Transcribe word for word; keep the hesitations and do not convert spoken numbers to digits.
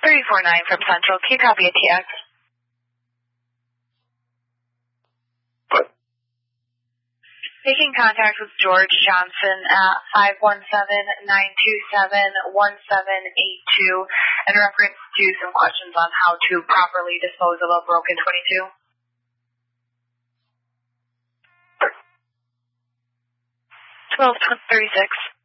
three four nine from Central. Can you copy a T X? Making contact with George Johnson at five one seven, nine two seven, one seven eight two in reference to some questions on how to properly dispose of a broken twenty-two. twelve thirty-six.